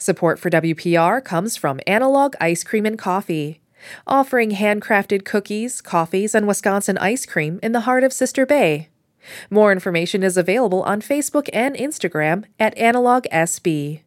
Support for WPR comes from Analog Ice Cream and Coffee, offering handcrafted cookies, coffees, and Wisconsin ice cream in the heart of Sister Bay. More information is available on Facebook and Instagram at Analog SB.